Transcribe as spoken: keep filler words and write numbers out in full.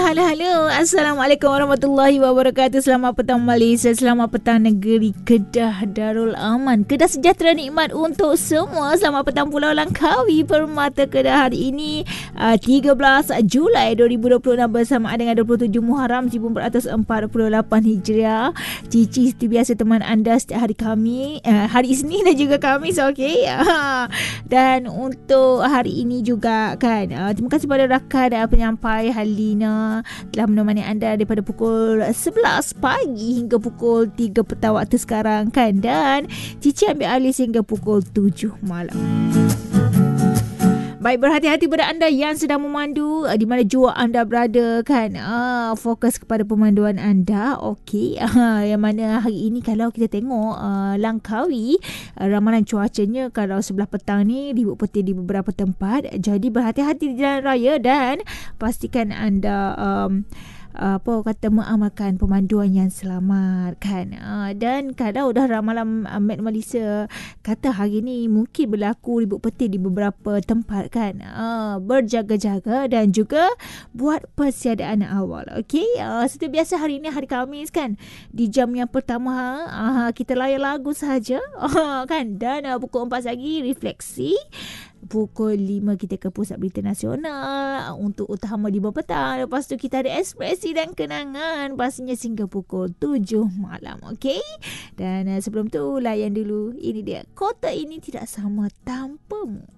halo, halo. Assalamualaikum warahmatullahi wabarakatuh. Selamat petang Malaysia, selamat petang negeri Kedah Darul Aman, Kedah sejahtera nikmat untuk semua. Selamat petang Pulau Langkawi, Permata Kedah. Hari ini uh, tiga belas Julai dua ribu dua puluh enam bersamaan dengan dua puluh tujuh Muharram seribu empat ratus empat puluh lapan Hijriah. Cici seperti biasa teman anda setiap hari kami, uh, hari Isnin dan juga Khamis, okey. Dan untuk hari ini juga kan, uh, terima kasih pada rakan uh, penyampai Halina telah menemani anda daripada pukul sebelas pagi hingga pukul tiga petang waktu sekarang kan, dan Cici ambil alih sehingga pukul tujuh malam. Baik, berhati-hati pada anda yang sedang memandu, di mana jua anda berada kan. Ah, fokus kepada pemanduan anda. Okey. Ah, yang mana hari ini kalau kita tengok uh, Langkawi, uh, ramalan cuacanya kalau sebelah petang ni ribut peti di beberapa tempat. Jadi berhati-hati di jalan raya dan pastikan anda um, apa kata mengamalkan pemanduan yang selamat kan. Uh, dan kalau dah ramalan uh, Met Malaysia kata hari ni mungkin berlaku ribut peti di beberapa tempat kan. Uh, berjaga-jaga dan juga buat persiadaan awal. Okey, uh, seperti biasa hari ni hari Khamis kan. Di jam yang pertama uh, kita layan lagu sahaja uh, kan, dan uh, pukul empat pagi refleksi. Pukul lima kita ke Pusat Berita Nasional untuk utama lima petang. Lepas tu kita ada ekspresi dan kenangan pastinya sehingga pukul tujuh malam. Okey. Dan uh, sebelum tu layan dulu. Ini dia. Kota ini tidak sama tanpamu.